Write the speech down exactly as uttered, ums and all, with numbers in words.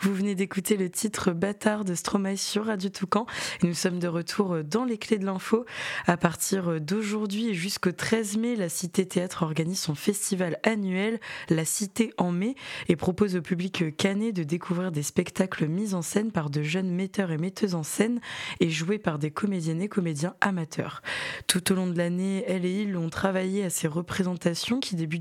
Vous venez d'écouter le titre Bâtard de Stromae sur Radio Toucan et nous sommes de retour dans les clés de l'info. À partir d'aujourd'hui et jusqu'au treize mai, la Cité Théâtre organise son festival annuel La Cité en mai et propose au public canet de découvrir des spectacles mis en scène par de jeunes metteurs et metteuses en scène et joués par des comédiennes et comédiens amateurs. Tout au long de l'année, elle et il ont travaillé à ces représentations qui débutent